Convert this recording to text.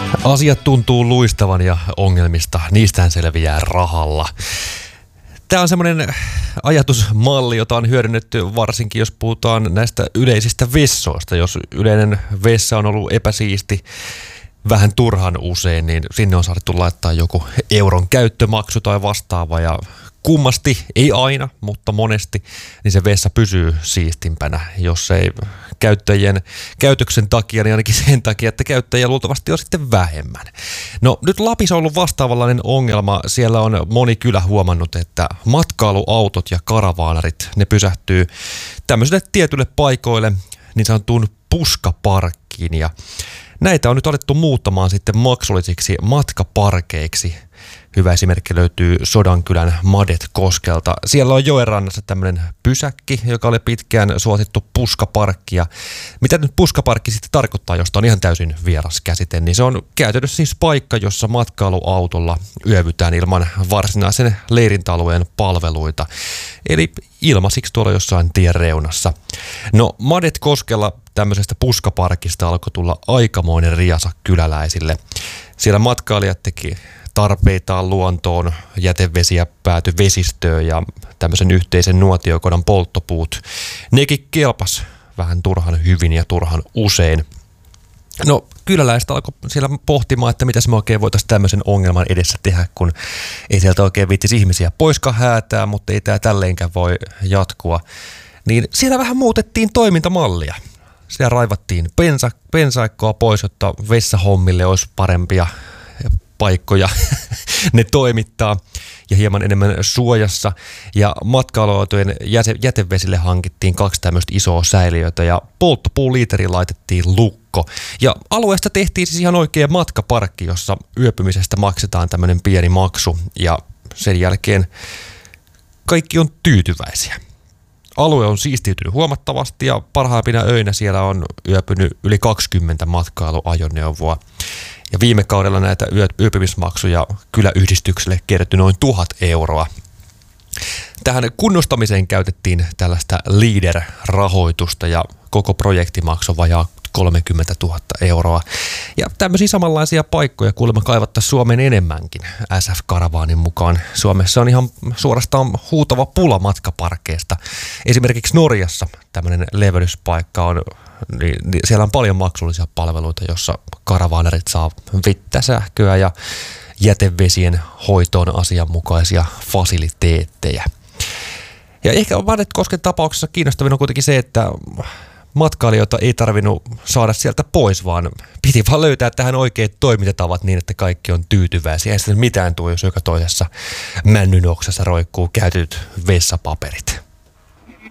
Asiat tuntuu luistavan ja ongelmista, niistähän selviää rahalla. Tämä on semmoinen ajatusmalli, jota on hyödynnetty varsinkin, jos puhutaan näistä yleisistä vessoista. Jos yleinen vessa on ollut epäsiisti vähän turhan usein, niin sinne on saatu laittaa joku euron käyttömaksu tai vastaava. Ja kummasti, ei aina, mutta monesti, niin se vessa pysyy siistimpänä, jos ei käyttäjien käytöksen takia, niin ainakin sen takia, että käyttäjiä luultavasti on sitten vähemmän. No nyt Lapissa on ollut vastaavanlainen ongelma. Siellä on moni kylä huomannut, että matkailuautot ja karavaanarit, ne pysähtyy tämmöisille tietyille paikoille, niin sanottuun puskaparkkiin. Ja näitä on nyt alettu muuttamaan sitten maksullisiksi matkaparkeiksi. Hyvä esimerkki löytyy Sodankylän Madet-koskelta. Siellä on joen rannassa tämmöinen pysäkki, joka oli pitkään suosittu puskaparkki. Ja mitä nyt puskaparkki sitten tarkoittaa, josta on ihan täysin vieras käsite, niin se on käytännössä siis paikka, jossa matkailuautolla yövytään ilman varsinaisen leirintäalueen palveluita. Eli ilmaisiksi tuolla jossain tien reunassa. No Madet-koskella tämmöisestä puskaparkista alkoi tulla aikamoinen riasa kyläläisille. Siellä matkailijat teki tarpeitaan luontoon, jätevesiä päätyi vesistöön ja tämmöisen yhteisen nuotiokodan polttopuut. Nekin kelpas vähän turhan hyvin ja turhan usein. No kyläläistä alkoi siellä pohtimaan, että mitäs me oikein voitaisiin tämmöisen ongelman edessä tehdä, kun ei sieltä oikein viittisi ihmisiä poiskaan häätää, mutta ei tämä tälleenkään voi jatkua. Niin siellä vähän muutettiin toimintamallia. Siellä raivattiin pensaikkoa pois, jotta vessahommille olisi parempia paikkoja ne toimittaa ja hieman enemmän suojassa. Ja matkailuautojen jätevesille hankittiin 2 tämmöistä isoa säiliötä ja polttopuuliiteriin laitettiin lukko. Ja alueesta tehtiin siis ihan oikea matkaparkki, jossa yöpymisestä maksetaan tämmöinen pieni maksu ja sen jälkeen kaikki on tyytyväisiä. Alue on siistiytynyt huomattavasti ja parhaimpina öinä siellä on yöpynyt yli 20 matkailuajoneuvoa. Ja viime kaudella näitä yöpymismaksuja kyläyhdistykselle kertyi noin 1 000 euroa. Tähän kunnostamiseen käytettiin tällaista LEADER-rahoitusta ja koko projekti maksoi vajaa 30 000 euroa. Ja tämmöisiä samanlaisia paikkoja kuulemma kaivattaisiin Suomeen enemmänkin SF-karavaanin mukaan. Suomessa on ihan suorastaan huutava pula matkaparkeista. Esimerkiksi Norjassa tämmöinen levelyspaikka on, niin siellä on paljon maksullisia palveluita, jossa karavaanerit saa vettä, sähköä ja jätevesien hoitoon asianmukaisia fasiliteetteja. Ja ehkä Madet-kosken tapauksessa kiinnostavin on kuitenkin se, että matkailijoita ei tarvinnut saada sieltä pois, vaan piti vaan löytää tähän oikeat toimintatavat niin, että kaikki on tyytyväisiä. Ei sitten mitään tule, jos joka toisessa männynoksassa roikkuu käytetyt vessapaperit.